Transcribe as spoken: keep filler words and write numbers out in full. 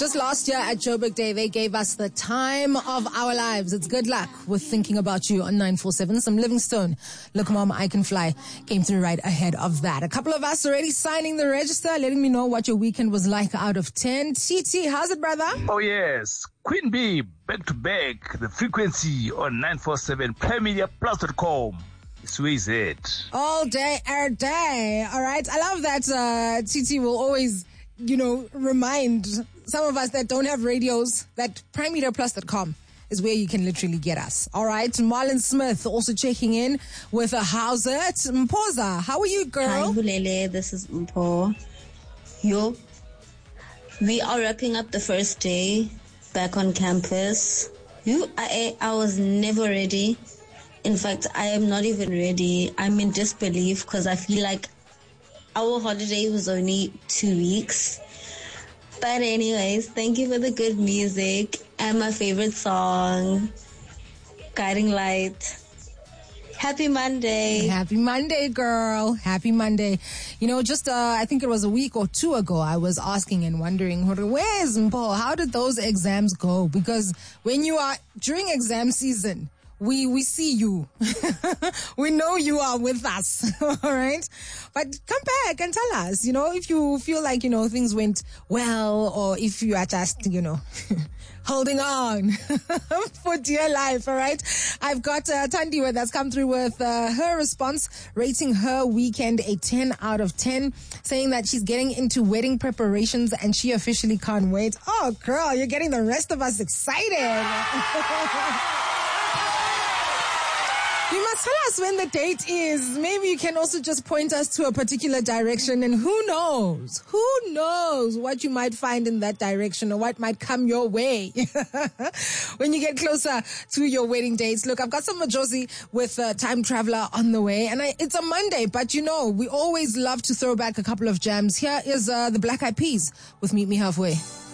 Just last year at Joburg Day, they gave us the time of our lives. It's good luck with thinking about you on nine four seven. Some Livingstone, Look Mom, I Can Fly came through right ahead of that. A couple of us already signing the register, letting me know what your weekend was like out of ten. T T, how's it, brother? Oh, yes. Queen Bee, back to back, the frequency on nine four seven, prime media plus dot com. Squeeze it. All day, every day. All right. I love that uh, T T will always, you know, remind some of us that don't have radios that prime media plus dot com is where you can literally get us. All right. Marlon Smith also checking in with a how's it? Mpoza, how are you, girl? Hi, Bulele. This is Mpo. Yo. We are wrapping up the first day back on campus. You, I, I was never ready. In fact, I am not even ready. I'm in disbelief because I feel like our holiday was only two weeks. But anyways, thank you for the good music and my favorite song, Guiding Light. Happy Monday. Happy Monday, girl. Happy Monday. You know, just, uh, I think it was a week or two ago, I was asking and wondering, where's Mpo? How did those exams go? Because when you are during exam season, We we see you. We know you are with us. All right. But come back and tell us, you know, if you feel like, you know, things went well or if you are just, you know, holding on for dear life. All right. I've got uh, Tandiwe that's come through with uh, her response, rating her weekend a ten out of ten, saying that she's getting into wedding preparations and she officially can't wait. Oh, girl, you're getting the rest of us excited. You must tell us when the date is. Maybe you can also just point us to a particular direction, and who knows? Who knows what you might find in that direction or what might come your way when you get closer to your wedding dates. Look, I've got some Majosi with uh, Time Traveler on the way, and I, it's a Monday, but you know, we always love to throw back a couple of jams. Here is uh, the Black Eyed Peas with Meet Me Halfway.